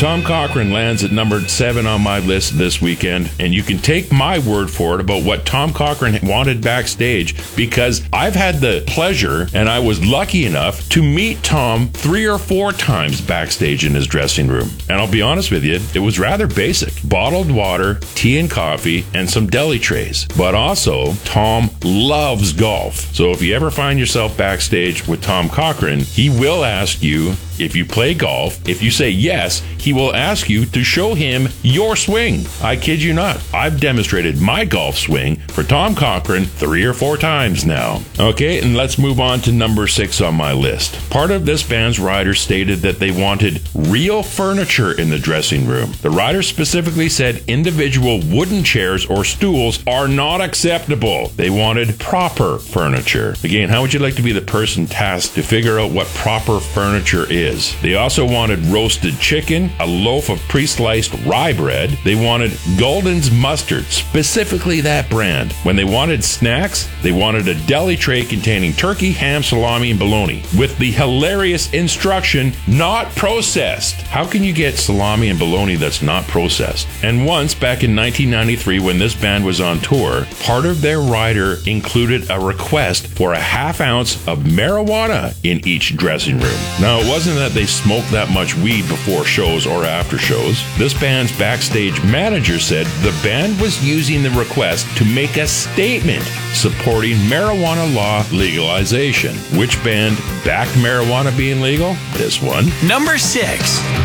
Tom Cochrane lands at number 7 on my list this weekend, and you can take my word for it about what Tom Cochrane wanted backstage, because I've had the pleasure and I was lucky enough to meet Tom 3 or 4 times backstage in his dressing room. And I'll be honest with you, it was rather basic. Bottled water, tea and coffee, and some deli trays. But also, Tom loves golf. So if you ever find yourself backstage with Tom Cochrane, he will ask you if you play golf. If you say yes, he will ask you to show him your swing. I kid you not. I've demonstrated my golf swing for Tom Cochrane 3 or 4 times now. Okay, and let's move on to number 6 on my list. Part of this band's rider stated that they wanted real furniture in the dressing room. The rider specifically said individual wooden chairs or stools are not acceptable. They wanted proper furniture. Again, how would you like to be the person tasked to figure out what proper furniture is? They also wanted roasted chicken, a loaf of pre-sliced rye bread. They wanted Golden's mustard, specifically that brand. When they wanted snacks, they wanted a deli tray containing turkey, ham, salami, and bologna, with the hilarious instruction, not processed. How can you get salami and bologna that's not processed? And once, back in 1993, when this band was on tour, part of their rider included a request for a ½ ounce of marijuana in each dressing room. Now, it wasn't that they smoked that much weed before shows or after shows. This band's backstage manager said the band was using the request to make a statement supporting marijuana law legalization. Which band backed marijuana being legal? This one. Number 6.